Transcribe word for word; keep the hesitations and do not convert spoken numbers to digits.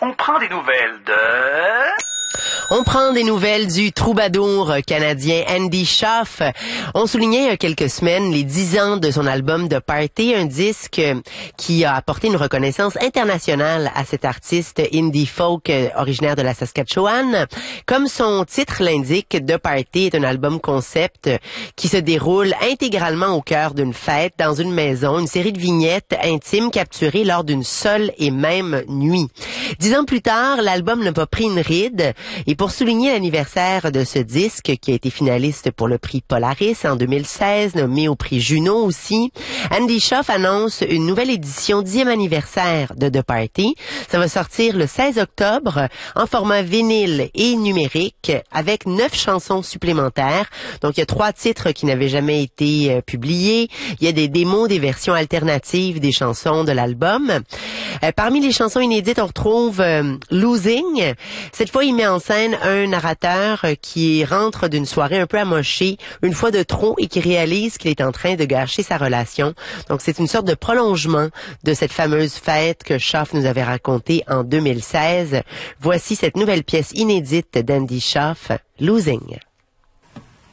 On prend des nouvelles de... On prend des nouvelles du troubadour canadien Andy Schaaf. On soulignait il y a quelques semaines les dix ans de son album The Party, un disque qui a apporté une reconnaissance internationale à cet artiste indie folk originaire de la Saskatchewan. Comme son titre l'indique, The Party est un album concept qui se déroule intégralement au cœur d'une fête dans une maison, une série de vignettes intimes capturées lors d'une seule et même nuit. Dix ans plus tard, l'album n'a pas pris une ride. Et pour souligner l'anniversaire de ce disque, qui a été finaliste pour le prix Polaris en deux mille seize, nommé au prix Juno aussi, Andy Schaaf annonce une nouvelle édition dixième anniversaire de The Party. Ça va sortir le seize octobre en format vinyle et numérique avec neuf chansons supplémentaires. Donc il y a trois titres qui n'avaient jamais été euh, publiés. Il y a des démos, des versions alternatives des chansons de l'album. Euh, parmi les chansons inédites, on retrouve euh, Losing. Cette fois, il met en scène un narrateur qui rentre d'une soirée un peu amochée une fois de trop et qui réalise qu'il est en train de gâcher sa relation. Donc c'est une sorte de prolongement de cette fameuse fête que Schaaf nous avait racontée en deux mille seize. Voici cette nouvelle pièce inédite d'Andy Schaaf, Losing.